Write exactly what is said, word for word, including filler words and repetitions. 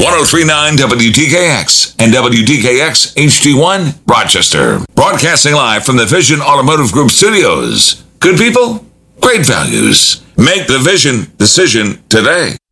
three point nine W T K X and W T K X H D one, Rochester. Broadcasting live from the Vision Automotive Group studios. Good people, great values. Make the Vision decision today.